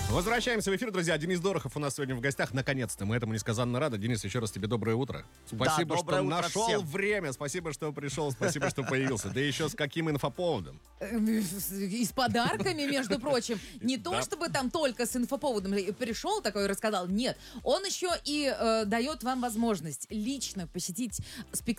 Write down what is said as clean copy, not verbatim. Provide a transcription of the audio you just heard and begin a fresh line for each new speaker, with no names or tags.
Возвращаемся в эфир, друзья. Денис Дорохов у нас сегодня в гостях. Наконец-то. Мы этому несказанно рады. Денис, еще раз тебе доброе утро. Спасибо,
доброе
что
утро
нашел
всем.
время. Спасибо, что пришел. Спасибо, что появился. Да еще с каким инфоповодом.
И с подарками, между прочим. Не то, чтобы там только с инфоповодом пришел такой и рассказал. Нет. Он еще и дает вам возможность лично посетить спектакль